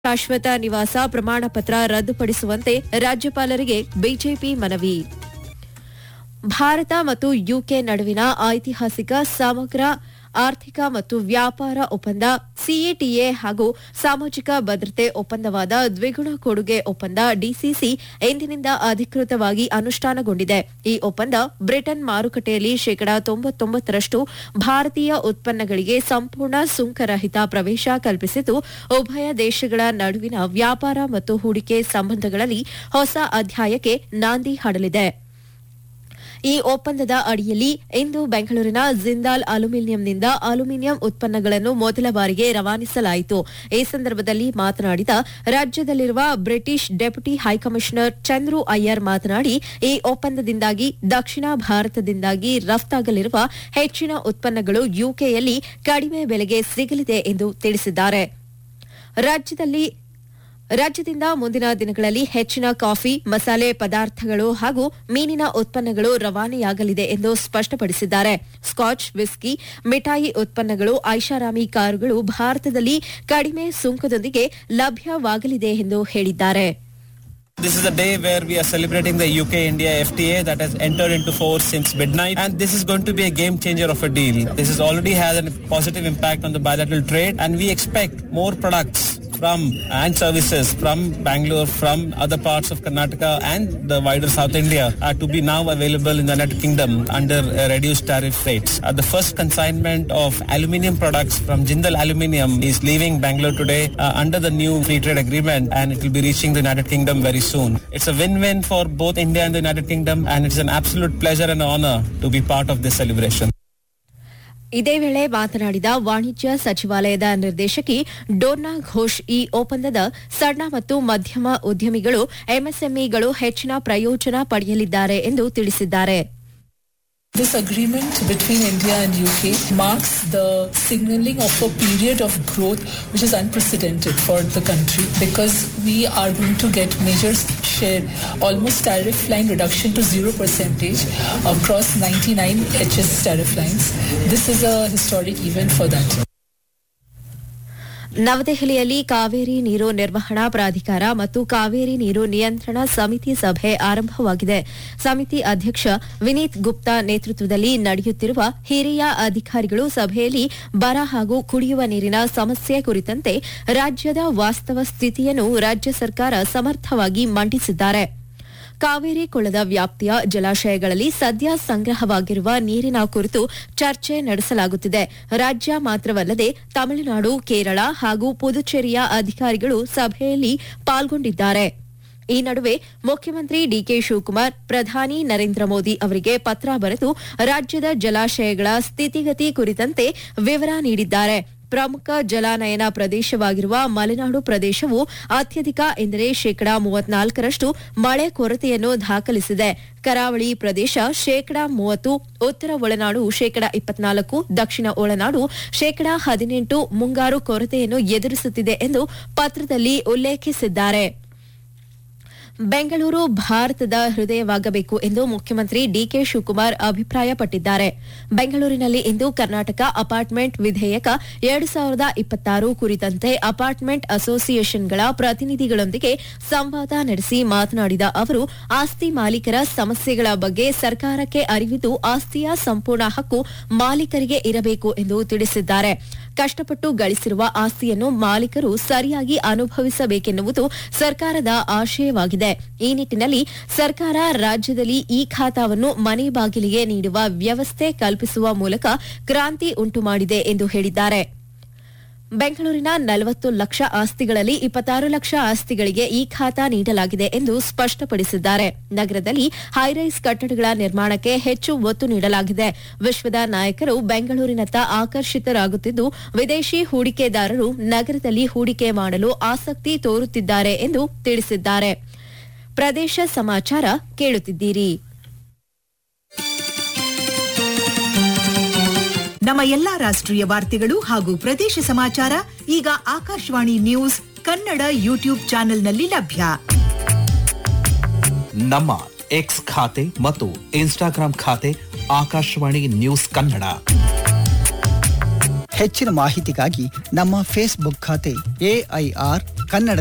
ಶಾಶ್ವತ ನಿವಾಸ ಪ್ರಮಾಣ ಪತ್ರ ರದ್ದುಪಡಿಸುವಂತೆ ರಾಜ್ಯಪಾಲರಿಗೆ ಬಿಜೆಪಿ ಮನವಿ. ಭಾರತ ಮತ್ತು ಯುಕೆ ನಡುವಿನ ಐತಿಹಾಸಿಕ ಸಮಗ್ರ ಆರ್ಥಿಕ ಮತ್ತು ವ್ಯಾಪಾರ ಒಪ್ಪಂದ ಸಿಎಟಿಎ ಹಾಗೂ ಸಾಮಾಜಿಕ ಭದ್ರತೆ ಒಪ್ಪಂದವಾದ ದ್ವಿಗುಣ ಕೊಡುಗೆ ಒಪ್ಪಂದ ಡಿಸಿಸಿ ಇಂದಿನಿಂದ ಅಧಿಕೃತವಾಗಿ ಅನುಷ್ಠಾನಗೊಂಡಿದೆ. ಈ ಒಪ್ಪಂದ ಬ್ರಿಟನ್ ಮಾರುಕಟ್ಟೆಯಲ್ಲಿ 99% ಭಾರತೀಯ ಉತ್ಪನ್ನಗಳಿಗೆ ಸಂಪೂರ್ಣ ಸುಂಕರಹಿತ ಪ್ರವೇಶ ಕಲ್ಪಿಸಿದ್ದು, ಉಭಯ ದೇಶಗಳ ನಡುವಿನ ವ್ಯಾಪಾರ ಮತ್ತು ಹೂಡಿಕೆ ಸಂಬಂಧಗಳಲ್ಲಿ ಹೊಸ ಅಧ್ಯಾಯಕ್ಕೆ ನಾಂದಿ ಹಾಡಲಿದೆ. ಈ ಒಪ್ಪಂದದ ಅಡಿಯಲ್ಲಿ ಇಂದು ಬೆಂಗಳೂರಿನ ಜಿಂದಾಲ್ ಅಲ್ಯೂಮಿನಿಯಂನಿಂದ ಅಲ್ಯೂಮಿನಿಯಂ ಉತ್ಪನ್ನಗಳನ್ನು ಮೊದಲ ಬಾರಿಗೆ ರವಾನಿಸಲಾಯಿತು. ಈ ಸಂದರ್ಭದಲ್ಲಿ ಮಾತನಾಡಿದ ರಾಜ್ಯದಲ್ಲಿರುವ British deputy high commissioner Chandru Iyer ಮಾತನಾಡಿ, ಈ ಒಪ್ಪಂದದಿಂದಾಗಿ ದಕ್ಷಿಣ ಭಾರತದಿಂದಾಗಿ ರಫ್ತಾಗಲಿರುವ ಹೆಚ್ಚಿನ ಉತ್ಪನ್ನಗಳು ಯುಕೆಯಲ್ಲಿ ಕಡಿಮೆ ಬೆಲೆಗೆ ಸಿಗಲಿದೆ ಎಂದು ತಿಳಿಸಿದ್ದಾರೆ. ರಾಜ್ಯದಿಂದ ಮುಂದಿನ ದಿನಗಳಲ್ಲಿ ಹೆಚ್ಚಿನ ಕಾಫಿ, ಮಸಾಲೆ ಪದಾರ್ಥಗಳು ಹಾಗೂ ಮೀನಿನ ಉತ್ಪನ್ನಗಳು ರವಾನೆಯಾಗಲಿದೆ ಎಂದು ಸ್ಪಷ್ಟಪಡಿಸಿದ್ದಾರೆ. ಸ್ಕಾಚ್, ವಿಸ್ಕಿ, ಮಿಠಾಯಿ ಉತ್ಪನ್ನಗಳು, ಐಷಾರಾಮಿ ಕಾರುಗಳು ಭಾರತದಲ್ಲಿ ಕಡಿಮೆ ಸುಂಕದೊಂದಿಗೆ ಲಭ್ಯವಾಗಲಿದೆ ಎಂದು ಹೇಳಿದ್ದಾರೆ. This is a day where we are celebrating the UK-India FTA that has entered into force since midnight, and this is going to be a game changer of a deal. This has already had a positive impact on the bilateral trade, and we expect more products and services from Bangalore, from other parts of Karnataka and the wider South India to be now available in the United Kingdom under reduced tariff rates. The first consignment of aluminium products from Jindal Aluminium is leaving Bangalore today under the new free trade agreement, and it will be reaching the United Kingdom very soon. It's a win-win for both India and the United Kingdom, and it's an absolute pleasure and honor to be part of this celebration. ಇದೇ ವೇಳೆ ಮಾತನಾಡಿದ ವಾಣಿಜ್ಯ ಸಚಿವಾಲಯದ ನಿರ್ದೇಶಕಿ ಡೋರ್ನಾ ಘೋಷ್, ಈ ಒಪ್ಪಂದದ ಸಣ್ಣ ಮತ್ತು ಮಧ್ಯಮ ಉದ್ಯಮಿಗಳು, ಎಂಎಸ್ಎಂಇಗಳು ಹೆಚ್ಚಿನ ಪ್ರಯೋಜನ ಪಡೆಯಲಿದ್ದಾರೆ ಎಂದು ತಿಳಿಸಿದ್ದಾರೆ. This agreement between India and UK marks the signaling of a period of growth which is unprecedented for the country, because we are going to get major share, almost tariff line reduction to 0% across 99 HS tariff lines. This is a historic event for that. ನವದೆಹಲಿಯಲ್ಲಿ ಕಾವೇರಿ ನೀರು ನಿರ್ವಹಣಾ ಪ್ರಾಧಿಕಾರ ಮತ್ತು ಕಾವೇರಿ ನೀರು ನಿಯಂತ್ರಣ ಸಮಿತಿ ಸಭೆ ಆರಂಭವಾಗಿದೆ. ಸಮಿತಿ ಅಧ್ಯಕ್ಷ ವಿನೀತ್ ಗುಪ್ತಾ ನೇತೃತ್ವದಲ್ಲಿ ನಡೆಯುತ್ತಿರುವ ಹಿರಿಯ ಅಧಿಕಾರಿಗಳು ಸಭೆಯಲ್ಲಿ ಬರ ಹಾಗೂ ಕುಡಿಯುವ ನೀರಿನ ಸಮಸ್ಯೆ ಕುರಿತಂತೆ ರಾಜ್ಯದ ವಾಸ್ತವ ಸ್ಥಿತಿಯನ್ನು ರಾಜ್ಯ ಸರ್ಕಾರ ಸಮರ್ಥವಾಗಿ ಮಂಡಿಸಿದ್ದಾರೆ. ಕಾವೇರಿ ಕೊಳ್ಳದ ವ್ಯಾಪ್ತಿಯ ಜಲಾಶಯಗಳಲ್ಲಿ ಸದ್ಯ ಸಂಗ್ರಹವಾಗಿರುವ ನೀರಿನ ಕುರಿತು ಚರ್ಚೆ ನಡೆಸಲಾಗುತ್ತಿದೆ. ರಾಜ್ಯ ಮಾತ್ರವಲ್ಲದೆ ತಮಿಳುನಾಡು, ಕೇರಳ ಹಾಗೂ ಪುದುಚೇರಿಯ ಅಧಿಕಾರಿಗಳು ಸಭೆಯಲ್ಲಿ ಪಾಲ್ಗೊಂಡಿದ್ದಾರೆ. ಈ ನಡುವೆ ಮುಖ್ಯಮಂತ್ರಿ ಡಿಕೆ ಶಿವಕುಮಾರ್ ಪ್ರಧಾನಿ ನರೇಂದ್ರ ಮೋದಿ ಅವರಿಗೆ ಪತ್ರ ಬರೆದು ರಾಜ್ಯದ ಜಲಾಶಯಗಳ ಸ್ಥಿತಿಗತಿ ಕುರಿತಂತೆ ವಿವರ ನೀಡಿದ್ದಾರೆ. ಪ್ರಮುಖ ಜಲಾನಯನ ಪ್ರದೇಶವಾಗಿರುವ ಮಲೆನಾಡು ಪ್ರದೇಶವು ಅತ್ಯಧಿಕ ಎಂದರೆ 34% ಮಳೆ ಕೊರತೆಯನ್ನು ದಾಖಲಿಸಿದೆ. ಕರಾವಳಿ ಪ್ರದೇಶ 30%, ಉತ್ತರ ಒಳನಾಡು 24%, ದಕ್ಷಿಣ ಒಳನಾಡು 18% ಮುಂಗಾರು ಕೊರತೆಯನ್ನು ಎದುರಿಸುತ್ತಿದೆ ಎಂದು ಪತ್ರದಲ್ಲಿ ಉಲ್ಲೇಖಿಸಿದ್ದಾರೆ. ಬೆಂಗಳೂರು ಭಾರತದ ಹೃದಯವಾಗಬೇಕು ಎಂದು ಮುಖ್ಯಮಂತ್ರಿ ಡಿಕೆ ಶಿವಕುಮಾರ್ ಅಭಿಪ್ರಾಯಪಟ್ಟಿದ್ದಾರೆ. ಬೆಂಗಳೂರಿನಲ್ಲಿ ಇಂದು ಕರ್ನಾಟಕ ಅಪಾರ್ಟ್ಮೆಂಟ್ ವಿಧೇಯಕ 2026 ಕುರಿತಂತೆ ಅಪಾರ್ಟ್ಮೆಂಟ್ ಅಸೋಸಿಯೇಷನ್ಗಳ ಪ್ರತಿನಿಧಿಗಳೊಂದಿಗೆ ಸಂವಾದ ನಡೆಸಿ ಮಾತನಾಡಿದ ಅವರು, ಆಸ್ತಿ ಮಾಲೀಕರ ಸಮಸ್ಯೆಗಳ ಬಗ್ಗೆ ಸರ್ಕಾರಕ್ಕೆ ಅರಿವಿದ್ದು ಆಸ್ತಿಯ ಸಂಪೂರ್ಣ ಹಕ್ಕು ಮಾಲೀಕರಿಗೆ ಇರಬೇಕು ಎಂದು ತಿಳಿಸಿದ್ದಾರೆ. ಕಷ್ಟಪಟ್ಟು ಗಳಿಸಿರುವ ಆಸ್ತಿಯನ್ನು ಮಾಲೀಕರು ಸರಿಯಾಗಿ ಅನುಭವಿಸಬೇಕೆನ್ನುವುದು ಸರ್ಕಾರದ ಆಶಯವಾಗಿದೆ. ಈ ನಿಟ್ಟಿನಲ್ಲಿ ಸರ್ಕಾರ ರಾಜ್ಯದಲ್ಲಿ ಈ ಖಾತಾವನ್ನು ಮನೆ ಬಾಗಿಲಿಗೆ ನೀಡುವ ವ್ಯವಸ್ಥೆ ಕಲ್ಪಿಸುವ ಮೂಲಕ ಕ್ರಾಂತಿ ಉಂಟು ಮಾಡಿದೆ ಎಂದು ಹೇಳಿದ್ದಾರೆ. ಬೆಂಗಳೂರಿನ 40 ಲಕ್ಷ ಆಸ್ತಿಗಳಲ್ಲಿ 26 ಲಕ್ಷ ಆಸ್ತಿಗಳಿಗೆ ಈ ಖಾತಾ ನೀಡಲಾಗಿದೆ ಎಂದು ಸ್ಪಷ್ಟಪಡಿಸಿದ್ದಾರೆ. ನಗರದಲ್ಲಿ ಹೈರೈಸ್ ಕಟ್ಟಡಗಳ ನಿರ್ಮಾಣಕ್ಕೆ ಹೆಚ್ಚು ಒತ್ತು ನೀಡಲಾಗಿದೆ. ವಿಶ್ವದ ನಾಯಕರು ಬೆಂಗಳೂರಿನತ್ತ ಆಕರ್ಷಿತರಾಗುತ್ತಿದ್ದು, ವಿದೇಶಿ ಹೂಡಿಕೆದಾರರು ನಗರದಲ್ಲಿ ಹೂಡಿಕೆ ಮಾಡಲು ಆಸಕ್ತಿ ತೋರುತ್ತಿದ್ದಾರೆ ಎಂದು ತಿಳಿಸಿದ್ದಾರೆ. ಪ್ರದೇಶ ಸಮಾಚಾರ ಕೇಳುತ್ತಿದ್ದೀರಿ. ನಮ್ಮ ಎಲ್ಲಾ ರಾಷ್ಟ್ರೀಯ ವಾರ್ತೆಗಳು ಹಾಗೂ ಪ್ರದೇಶ ಸಮಾಚಾರ ಈಗ ಆಕಾಶವಾಣಿ ನ್ಯೂಸ್ ಕನ್ನಡ ಯೂಟ್ಯೂಬ್ ಚಾನೆಲ್ನಲ್ಲಿ ಲಭ್ಯ. ನಮ್ಮ ಎಕ್ಸ್ ಖಾತೆ ಮತ್ತು ಇನ್ಸ್ಟಾಗ್ರಾಂ ಖಾತೆ ಆಕಾಶವಾಣಿ ನ್ಯೂಸ್ ಕನ್ನಡ. ಹೆಚ್ಚಿನ ಮಾಹಿತಿಗಾಗಿ ನಮ್ಮ ಫೇಸ್ಬುಕ್ ಖಾತೆ AIR ಕನ್ನಡ